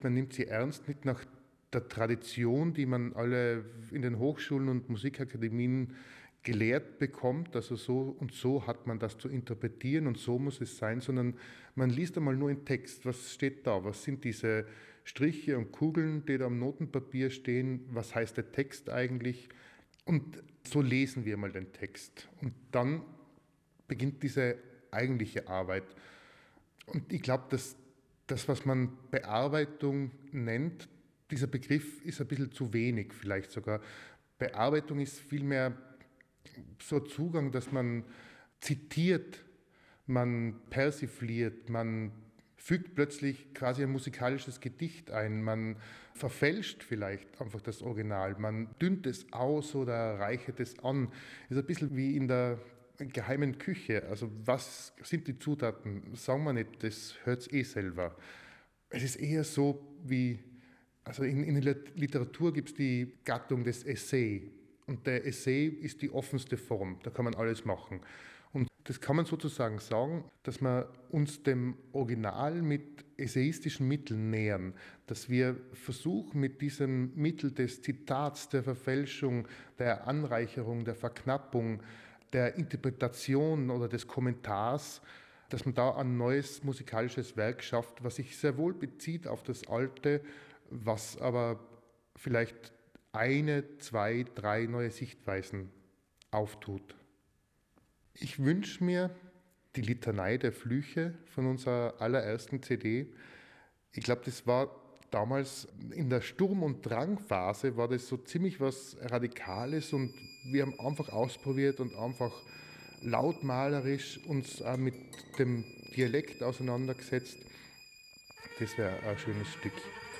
man nimmt sie ernst, nicht nach der Tradition, die man alle in den Hochschulen und Musikakademien gelehrt bekommt, also so und so hat man das zu interpretieren und so muss es sein, sondern man liest einmal nur einen Text. Was steht da? Was sind diese Striche und Kugeln, die da am Notenpapier stehen? Was heißt der Text eigentlich? Und so lesen wir mal den Text. Und dann beginnt diese eigentliche Arbeit. Und ich glaube, dass das, was man Bearbeitung nennt, dieser Begriff ist ein bisschen zu wenig vielleicht sogar. Bearbeitung ist vielmehr so ein Zugang, dass man zitiert, man persifliert, man fügt plötzlich quasi ein musikalisches Gedicht ein, man verfälscht vielleicht einfach das Original, man dünnt es aus oder reichert es an. Das ist ein bisschen wie in der geheimen Küche. Also was sind die Zutaten? Sagen wir nicht, das hört es eh selber. Es ist eher so wie, also in der Literatur gibt es die Gattung des Essay. Und der Essay ist die offenste Form, da kann man alles machen. Und das kann man sozusagen sagen, dass wir uns dem Original mit essayistischen Mitteln nähern, dass wir versuchen mit diesem Mittel des Zitats, der Verfälschung, der Anreicherung, der Verknappung, der Interpretation oder des Kommentars, dass man da ein neues musikalisches Werk schafft, was sich sehr wohl bezieht auf das Alte, was aber vielleicht eine, zwei, drei neue Sichtweisen auftut. Ich wünsche mir die Litanei der Flüche von unserer allerersten CD. Ich glaube, das war damals in der Sturm- und Drangphase, war das so ziemlich was Radikales und wir haben einfach ausprobiert und einfach lautmalerisch uns auch mit dem Dialekt auseinandergesetzt. Das wäre ein schönes Stück.